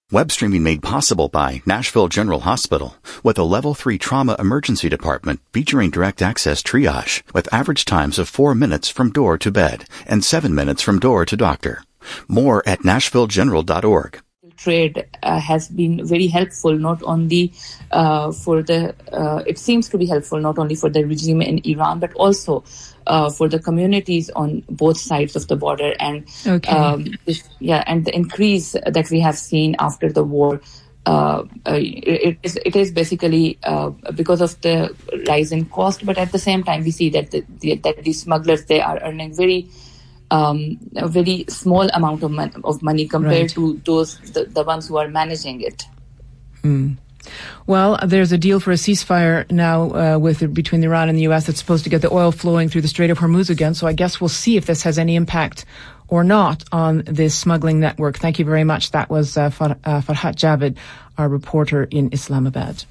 Web streaming made possible by Nashville General Hospital with a Level 3 trauma emergency department featuring direct access triage with average times of 4 minutes from door to bed and 7 minutes from door to doctor. More at nashvillegeneral.org. Trade has been very helpful, not only it seems to be helpful not only for the regime in Iran, but also for the communities on both sides of the border. And and the increase that we have seen after the war, it is basically because of the rise in cost. But at the same time, we see that these smugglers, they are earning a very small amount of money compared to the ones who are managing it. Well, there's a deal for a ceasefire now between Iran and the U.S. that's supposed to get the oil flowing through the Strait of Hormuz again. So I guess we'll see if this has any impact or not on this smuggling network. Thank you very much. That was Farhat Javed, our reporter in Islamabad.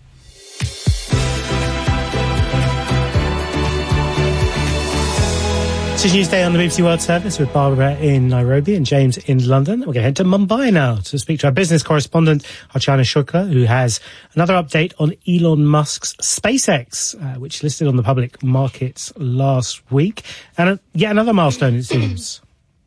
This is Newsday on the BBC World Service with Barbara in Nairobi and James in London. We're going to head to Mumbai now to speak to our business correspondent, Archana Shukla, who has another update on Elon Musk's SpaceX, which listed on the public markets last week. And yet another milestone, it seems.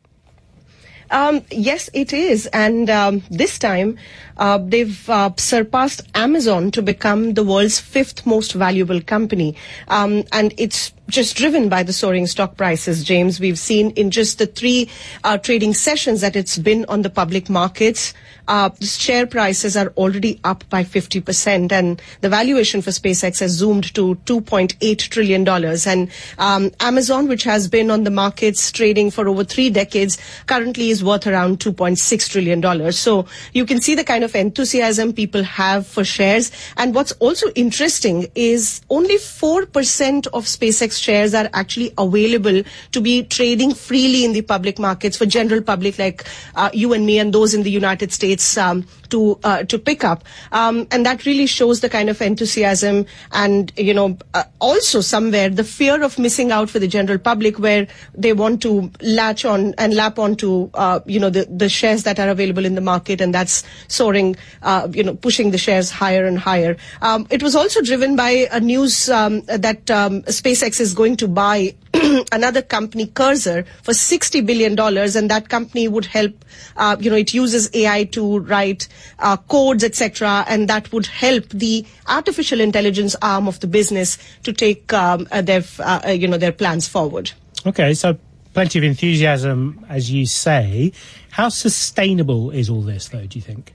Yes, it is. And this time, they've surpassed Amazon to become the world's 5th most valuable company. And it's just driven by the soaring stock prices, James. We've seen in just the 3 trading sessions that it's been on the public markets, the share prices are already up by 50%, and the valuation for SpaceX has zoomed to $2.8 trillion. And Amazon, which has been on the markets trading for over 3 decades, currently is worth around $2.6 trillion. So you can see the kind of enthusiasm people have for shares. And what's also interesting is only 4% of SpaceX shares are actually available to be trading freely in the public markets for general public like you and me and those in the United States to pick up. And that really shows the kind of enthusiasm and, also somewhere the fear of missing out for the general public, where they want to latch on and lap onto, the shares that are available in the market, and that's soaring, pushing the shares higher and higher. It was also driven by a news that SpaceX is going to buy another company, Cursor, for $60 billion, and that company would help, it uses AI to write codes, etc., and that would help the artificial intelligence arm of the business to take their plans forward. Okay, so plenty of enthusiasm, as you say. How sustainable is all this, though, do you think?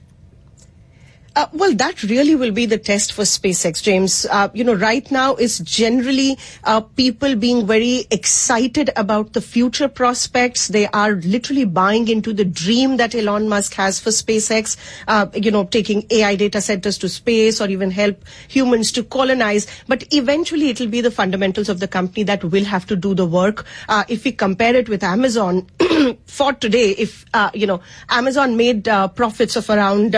Well, that really will be the test for SpaceX, James. Right now is generally people being very excited about the future prospects. They are literally buying into the dream that Elon Musk has for SpaceX, taking AI data centers to space or even help humans to colonize. But eventually it will be the fundamentals of the company that will have to do the work. If we compare it with Amazon, for today, if, Amazon made profits of around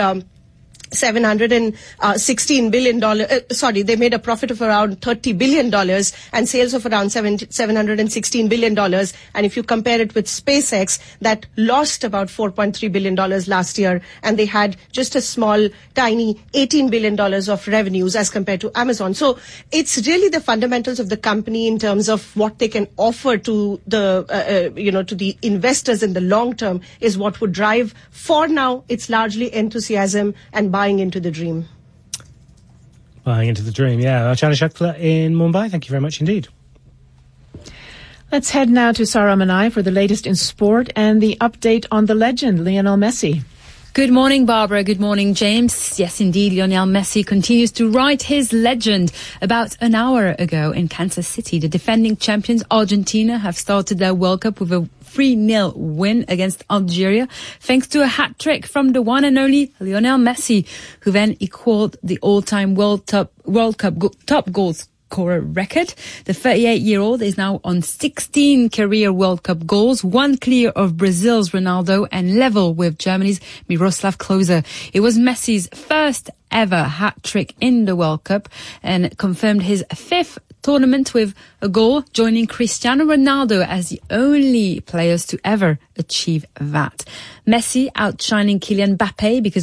$716 billion. They made a profit of around $30 billion and sales of around $716 billion. And if you compare it with SpaceX, that lost about $4.3 billion last year, and they had just a small, tiny $18 billion of revenues as compared to Amazon. So it's really the fundamentals of the company in terms of what they can offer to the, to the investors in the long term is what would drive. For now, it's largely enthusiasm and buying into the dream. Buying into the dream, yeah. Archana Shukla in Mumbai, thank you very much indeed. Let's head now to Sarah Manai for the latest in sport and the update on the legend, Lionel Messi. Good morning, Barbara. Good morning, James. Yes, indeed, Lionel Messi continues to write his legend. About an hour ago in Kansas City, the defending champions Argentina have started their World Cup with a 3-0 win against Algeria, thanks to a hat-trick from the one and only Lionel Messi, who then equaled the all-time World Cup top goal scorer record. The 38-year-old is now on 16 career World Cup goals, one clear of Brazil's Ronaldo and level with Germany's Miroslav Klose. It was Messi's first ever hat-trick in the World Cup and confirmed his 5th tournament with a goal, joining Cristiano Ronaldo as the only players to ever achieve that. Messi outshining Kylian Mbappe because